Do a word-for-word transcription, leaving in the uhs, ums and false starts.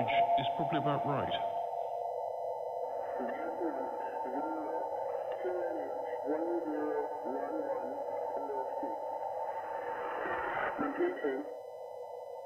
age is probably about right. One zero one one North Street.